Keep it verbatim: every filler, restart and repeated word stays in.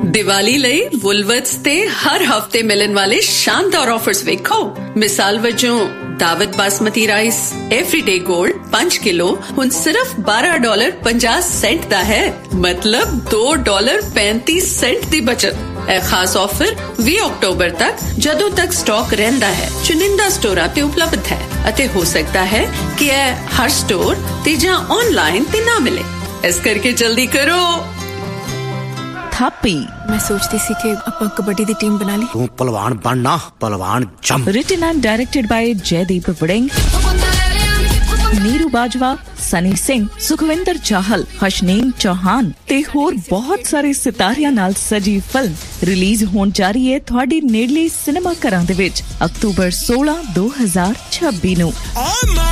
दिवाली ਲਈ ਵੁਲਵਰਥਸ ਤੇ ਹਰ ਹਫਤੇ ਮਿਲਣ ਵਾਲੇ ਸ਼ਾਨਦਾਰ ਆਫਰਸ ਵੇਖੋ। ਮਿਸਾਲ ਵਜੋਂ दावत बासमती राइस एवरीडे गोल्ड पांच किलो हुन सिर्फ बारह डॉलर पचास सेंट दा है, मतलब दो डॉलर पैंतीस सेंट दी बचत। ए खास ऑफर बीस अक्टूबर तक जदों तक स्टॉक रहंदा है चुनिंदा स्टोरां ते उपलब्ध है अते हो सकता है कि यह हर स्टोर ते जां ऑनलाइन ते ना मिले, इस करके जल्दी करो। थापी मैं सोचती सी कि ਆਪਾਂ कबड्डी दी टीम बना ली। तू पहलवान बनना, पहलवान जम। written and directed by Jaideep Vading, Neeru Bajwa, Sunny Singh, Sukhvinder चाहल, हशनीम चौहान ਤੇ ਹੋਰ ਬਹੁਤ ਸਾਰੇ ਸਿਤਾਰਿਆਂ ਨਾਲ ਸਜੀ ਫਿਲਮ ਰਿਲੀਜ਼ ਹੋਣ ਜਾ ਰਹੀ ਹੈ ਤੁਹਾਡੀ ਨੇੜਲੇ ਸਿਨੇਮਾ ਘਰਾਂ ਦੇ ਵਿੱਚ ਅਕਤੂਬਰ ਸੋਲਾਂ ਦੋ ਹਜ਼ਾਰ ਛੱਬੀ ਨੂੰ।